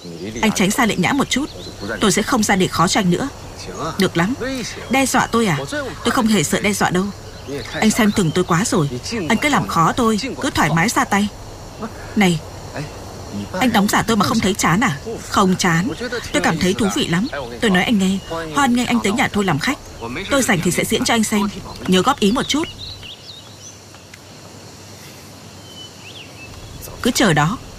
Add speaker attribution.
Speaker 1: Anh tránh xa Lệ Nhã một chút, tôi sẽ không ra để khó cho anh nữa. Được lắm. Đe dọa tôi à? Tôi không hề sợ đe dọa đâu. Anh xem thường tôi quá rồi. Anh cứ làm khó tôi, cứ thoải mái ra tay. Này, anh đóng giả tôi mà không thấy chán à? Không chán. Tôi cảm thấy thú vị lắm. Tôi nói anh nghe, hoan nghênh anh tới nhà tôi làm khách. Tôi rảnh thì sẽ diễn cho anh xem. Nhớ góp ý một chút. Cứ chờ đó.